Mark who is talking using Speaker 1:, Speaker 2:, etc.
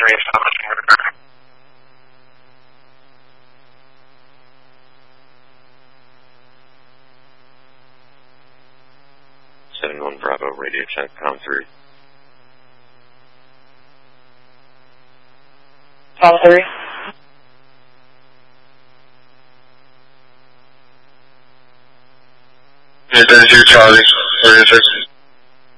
Speaker 1: 3 establishing with the current.
Speaker 2: 71 Bravo, radio check, com 3.
Speaker 3: Com 3.
Speaker 1: Yes, that is your Charlie. 36.